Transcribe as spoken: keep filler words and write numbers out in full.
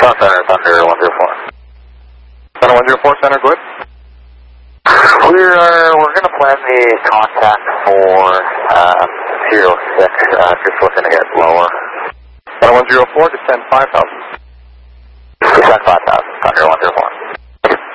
Center, Thunder one zero four. Center one zero four, Center, good? We're, uh, we're going to plan the contact for uh, zero six, uh, just looking to get lower. Center one zero four, descend five thousand. Descend five thousand, Thunder one zero four.